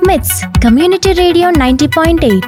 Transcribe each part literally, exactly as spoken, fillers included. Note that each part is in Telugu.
మిట్స్ community radio ninety point eight.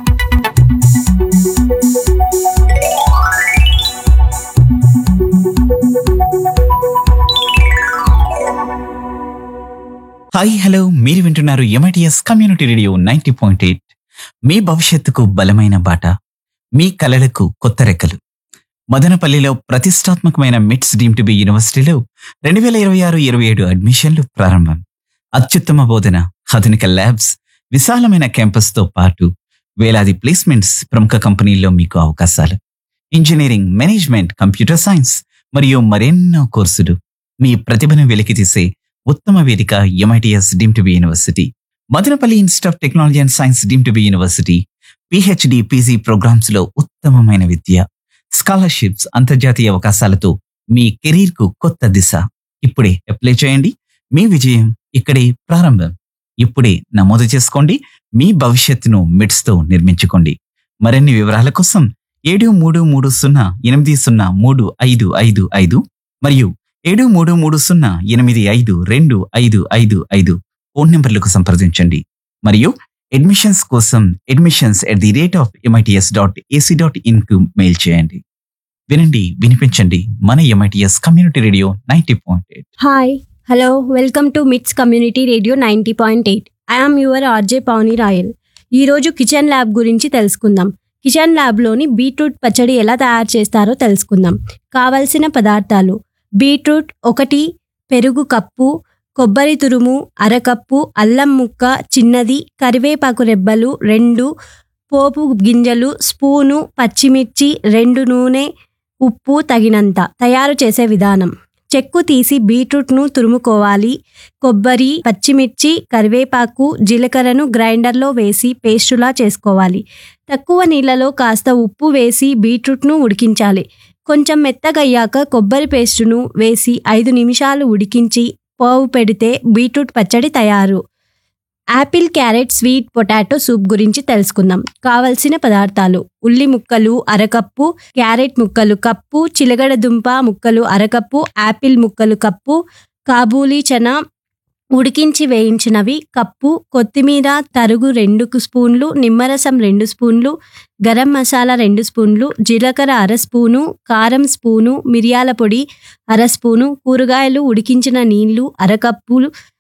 Hi hello, మీరు వింటున్నారు MITS community radio ninety point eight. మీ భవిష్యత్తుకు బలమైన బాట, మీ కలలకు కొత్త రెక్కలు. మదనపల్లిలో ప్రతిష్టాత్మకమైన మిట్స్ డీమ్ టు బి యూనివర్సిటీలో రెండు వేల ఇరవై ఆరు ఇరవై ఏడు అడ్మిషన్లు ప్రారంభం. అత్యుత్తమ బోధన, ఆధునిక ల్యాబ్స్, విశాలమైన క్యాంపస్తో పాటు వేలాది ప్లేస్మెంట్స్, ప్రముఖ కంపెనీల్లో మీకు అవకాశాలు. ఇంజనీరింగ్, మేనేజ్మెంట్, కంప్యూటర్ సైన్స్ మరియు మరెన్నో కోర్సులు. మీ ప్రతిభను వెలికితీసే ఉత్తమ వేదిక MITS deem to be university. Madanapalle institute of technology and science deem to be university. PhD, PG programmes లో ఉత్తమమైన విద్య, స్కాలర్షిప్స్, అంతర్జాతీయ అవకాశాలతో మీ కెరీర్ కు కొత్త దిశ. ఇప్పుడే అప్లై చేయండి. మీ విజయం ఇక్కడే ప్రారంభం. ఇప్పుడే నమోదు చేసుకోండి. మీ భవిష్యత్తును మిట్స్ తో నిర్మించుకోండి. మరిన్ని వివరాల కోసం ఏడు మూడు మూడు సున్నా ఎనిమిది సున్నా మూడు ఐదు ఐదు ఐదు మరియు ఏడు మూడు మూడు సున్నా ఎనిమిది ఐదు రెండు ఐదు ఐదు ఐదు ఫోన్ నెంబర్లకు సంప్రదించండి. మరియు అడ్మిషన్స్ కోసం admissions at the rate of MITS dot AC dot in కు మెయిల్ చేయండి. వినండి, వినిపించండి. మన MITS community radio ninety point eight. Hi hello, welcome to మిట్స్ community radio ninety point eight. I'm your RJ పవని royal. ఈరోజు కిచెన్ ల్యాబ్ గురించి తెలుసుకుందాం. కిచెన్ ల్యాబ్లోని బీట్రూట్ పచ్చడి ఎలా తయారు చేస్తారో తెలుసుకుందాం. కావలసిన పదార్థాలు: బీట్రూట్ ఒకటి, పెరుగు కప్పు, కొబ్బరి తురుము అరకప్పు, అల్లం ముక్క చిన్నది, కరివేపాకు రెబ్బలు రెండు, పోపు గింజలు స్పూను, పచ్చిమిర్చి రెండు, నూనె, ఉప్పు తగినంత. తయారు చేసే విధానం: చెక్కు తీసి బీట్రూట్ను తురుముకోవాలి. కొబ్బరి, పచ్చిమిర్చి, కరివేపాకు, జీలకర్రను గ్రైండర్లో వేసి పేస్టులా చేసుకోవాలి. తక్కువ నీళ్ళలో కాస్త ఉప్పు వేసి బీట్రూట్ను ఉడికించాలి. కొంచెం మెత్తగయ్యాక కొబ్బరి పేస్టును వేసి ఐదు నిమిషాలు ఉడికించి పోపు పెడితే బీట్రూట్ పచ్చడి తయారు. Apple, carrot, sweet potato soup గురించి తెలుసుకుందాం. కావలసిన పదార్థాలు: ఉల్లి ముక్కలు అరకప్పు, క్యారెట్ ముక్కలు కప్పు, చిలగడ దుంప ముక్కలు అరకప్పు, యాపిల్ ముక్కలు కప్పు, కాబూలీ చనా ఉడికించి వేయించినవి కప్పు, కొత్తిమీర తరుగు రెండు స్పూన్లు, నిమ్మరసం రెండు స్పూన్లు, గరం మసాలా రెండు స్పూన్లు, జీలకర్ర అర స్పూను, కారం స్పూను, మిరియాల పొడి అర స్పూను, కూరగాయలు ఉడికించిన నీళ్లు అరకప్పు,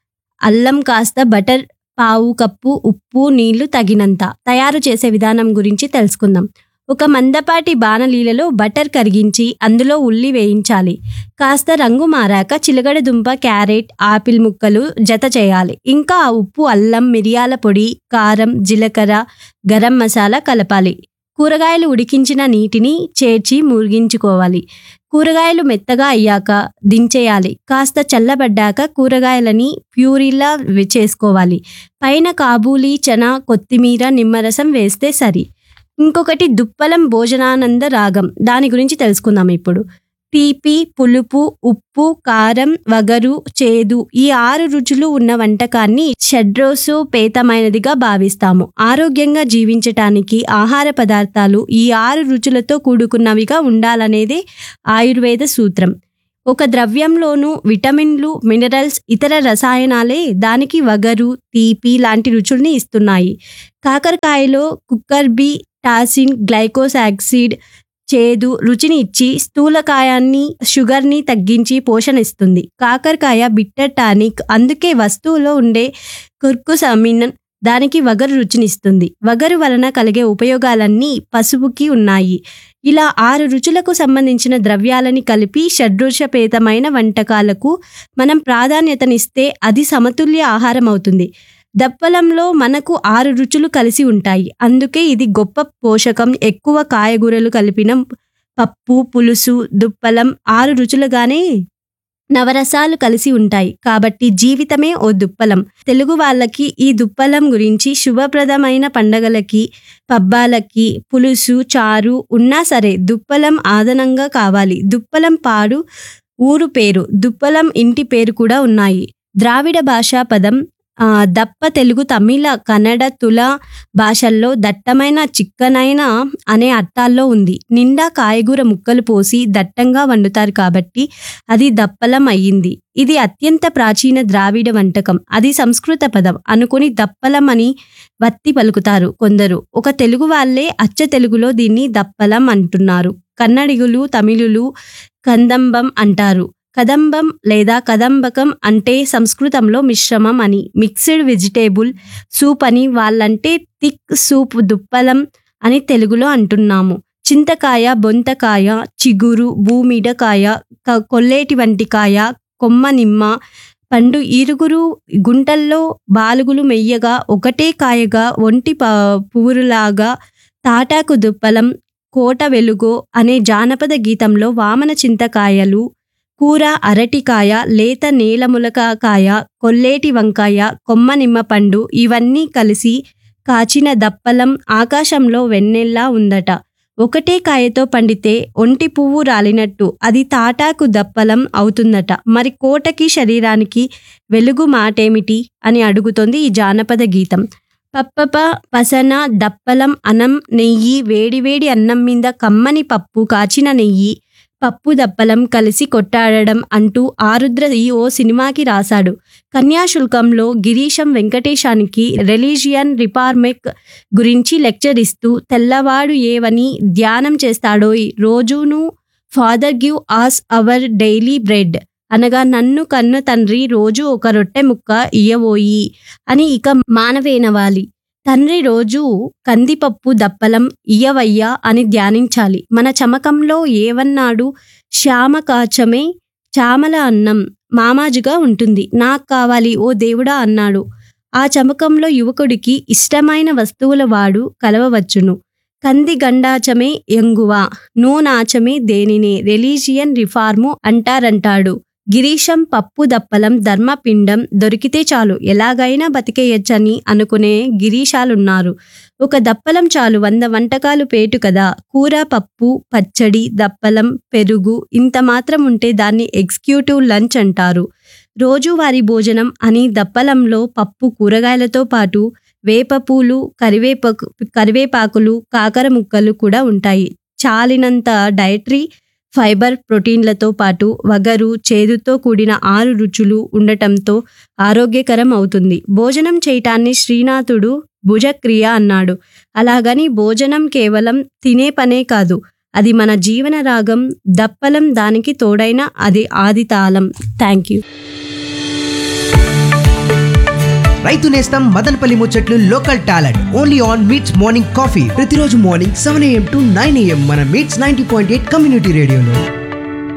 అల్లం కాస్త, బటర్ పావు కప్పు, ఉప్పు, నీళ్లు తగినంత. తయారు చేసే విధానం గురించి తెలుసుకుందాం. ఒక మందపాటి బాణలీలలో బటర్ కరిగించి అందులో ఉల్లి వేయించాలి. కాస్త రంగు మారాక చిలగడ దుంప, క్యారెట్, ఆపిల్ ముక్కలు జత చేయాలి. ఇంకా ఉప్పు, అల్లం, మిరియాల పొడి, కారం, జీలకర్ర, గరం మసాలా కలపాలి. కూరగాయలు ఉడికించిన నీటిని చేర్చి మురిగించుకోవాలి. కూరగాయలు మెత్తగా అయ్యాక దించేయాలి. కాస్త చల్లబడ్డాక కూరగాయలని ప్యూరీలా చేసుకోవాలి. పైన కాబూలీ చనా, కొత్తిమీర, నిమ్మరసం వేస్తే సరి. ఇంకొకటి దుప్పలం భోజనానంద రాగం. దాని గురించి తెలుసుకుందాం ఇప్పుడు. తీపి, పులుపు, ఉప్పు, కారం, వగరు, చేదు ఈ ఆరు రుచులు ఉన్న వంటకాన్ని షడ్రసోపేతమైనదిగా భావిస్తాము. ఆరోగ్యంగా జీవించటానికి ఆహార పదార్థాలు ఈ ఆరు రుచులతో కూడుకున్నవిగా ఉండాలనేదే ఆయుర్వేద సూత్రం. ఒక ద్రవ్యంలోనూ విటమిన్లు, మినరల్స్, ఇతర రసాయనాలే దానికి వగరు, తీపి లాంటి రుచుల్ని ఇస్తున్నాయి. కాకరకాయలో కుక్కర్బి టాసిన్, గ్లైకోసాక్సిడ్ చేదు రుచిని ఇచ్చి స్థూలకాయాన్ని, షుగర్ని తగ్గించి పోషణ ఇస్తుంది. కాకరకాయ బిట్టర్ టానిక్, అందుకే వస్తువులో ఉండే కుర్కుసమిన్ దానికి వగరు రుచినిస్తుంది. వగరు వలన కలిగే ఉపయోగాలన్నీ పసుపుకి ఉన్నాయి. ఇలా ఆరు రుచులకు సంబంధించిన ద్రవ్యాలని కలిపి షడ్రుషపేతమైన వంటకాలకు మనం ప్రాధాన్యతనిస్తే అది సమతుల్య ఆహారం అవుతుంది. దప్పలంలో మనకు ఆరు రుచులు కలిసి ఉంటాయి. అందుకే ఇది గొప్ప పోషకం. ఎక్కువ కాయగూరలు కలిపిన పప్పు, పులుసు, దుప్పలం ఆరు రుచులుగానే నవరసాలు కలిసి ఉంటాయి. కాబట్టి జీవితమే ఓ దుప్పలం. తెలుగు వాళ్ళకి ఈ దుప్పలం గురించి శుభప్రదమైన పండగలకి, పబ్బాలకి పులుసు, చారు ఉన్నా సరే దుప్పలం ఆదనంగా కావాలి. దుప్పలం పాడు ఊరు పేరు, దుప్పలం ఇంటి పేరు కూడా ఉన్నాయి. ద్రావిడ భాషా పదం ఆ, దప్ప తెలుగు, తమిళ, కన్నడ, తుల భాషల్లో దట్టమైన, చిక్కనైన అనే అర్థాల్లో ఉంది. నిండా కాయగూర ముక్కలు పోసి దట్టంగా వండుతారు కాబట్టి అది దప్పలం అయ్యింది. ఇది అత్యంత ప్రాచీన ద్రావిడ వంటకం. అది సంస్కృత పదం అనుకుని దప్పలం అని వత్తి పలుకుతారు కొందరు. ఒక తెలుగు వాళ్ళే అచ్చ తెలుగులో దీన్ని దప్పలం అంటున్నారు. కన్నడిగులు, తమిళులు కందంబం అంటారు. కదంబం లేదా కదంబకం అంటే సంస్కృతంలో మిశ్రమం అని. మిక్స్డ్ వెజిటేబుల్ సూప్ అని వాళ్ళంటే థిక్ సూప్ దుప్పలం అని తెలుగులో అంటున్నాము. చింతకాయ, బొంతకాయ, చిగురు, భూమిడకాయ, క- కొల్లేటి వంటి కాయ, కొమ్మ నిమ్మ పండు, ఈరుగురు గుంటల్లో బాలుగులు మెయ్యగా ఒకటే కాయగా ఒంటి ప పువ్వులాగా తాటాకు దుప్పలం, కోట వెలుగో అనే జానపద గీతంలో వామన చింతకాయలు, కూర అరటికాయ, లేత నేలములకాయ, కొల్లేటి వంకాయ, కొమ్మ నిమ్మ పండు ఇవన్నీ కలిసి కాచిన దప్పలం ఆకాశంలో వెన్నెల్లా ఉందట. ఒకటే కాయతో పండితే ఒంటి పువ్వు రాలినట్టు అది తాటాకు దప్పలం అవుతుందట. మరి కోటకి శరీరానికి వెలుగు మాటేమిటి అని అడుగుతోంది ఈ జానపద గీతం. పప్పప పసన దప్పలం అన్నం నెయ్యి, వేడివేడి అన్నం మీద కమ్మని పప్పు, కాచిన నెయ్యి, పప్పు దప్పలం కలిసి కొట్టాడడం అంటూ ఆరుద్ర ఈ ఓ సినిమాకి రాశాడు. కన్యాశుల్కంలో గిరీశం వెంకటేశానికి రిలీజియన్ రిఫార్మిక్ గురించి లెక్చర్ ఇస్తూ తెల్లవాడు ఏవని ధ్యానం చేస్తాడోయ్ రోజును, ఫాదర్ గివ్ ఆస్ అవర్ డైలీ బ్రెడ్ అనగా నన్ను కన్న తండ్రి రోజు ఒక రొట్టె ముక్క ఇయ్యబోయి అని ఇక మానవేనవాలి. తండ్రి రోజు కందిపప్పు దప్పలం ఇయ్యవయ్యా అని ధ్యానించాలి. మన చమకంలో ఏవన్నాడు, శ్యామ కాచమే చామల అన్నం మామాజుగా ఉంటుంది, నాకు కావాలి ఓ దేవుడా అన్నాడు. ఆ చమకంలో యువకుడికి ఇష్టమైన వస్తువుల వాడు కలవవచ్చును. కంది గండాచమే ఎంగువ, నో నాచమే దేనినే రిలీజియన్ రిఫార్ము అంటారంటాడు. గిరీశం పప్పు దప్పలం ధర్మపిండం దొరికితే చాలు ఎలాగైనా బతికేయచ్చని అనుకునే గిరీశాలున్నారు. ఒక దప్పలం చాలు వంద వంటకాలు పేటు కదా. కూర, పప్పు, పచ్చడి, దప్పలం, పెరుగు ఇంత మాత్రం ఉంటే దాన్ని ఎగ్జిక్యూటివ్ లంచ్ అంటారు. రోజువారీ భోజనం అని దప్పలంలో పప్పు, కూరగాయలతో పాటు వేపపూలు, కరివేపాకు కరివేపాకులు కాకర ముక్కలు కూడా ఉంటాయి. చాలినంత డైటరీ ఫైబర్, ప్రోటీన్లతో పాటు వగరు, చేదుతో కూడిన ఆరు రుచులు ఉండటంతో ఆరోగ్యకరం అవుతుంది. భోజనం చేయటాన్ని శ్రీనాథుడు భుజక్రియ అన్నాడు. అలాగని భోజనం కేవలం తినే పనే కాదు, అది మన జీవన రాగం. దప్పలం దానికి తోడైన అది ఆది తాళం. Thank you. రైతు నేస్తం మదనపల్లి ముచ్చట్లు local talent only on meets morning coffee ప్రతిరోజు morning seven AM to nine AM మన meets ninety point eight community రేడియోలో.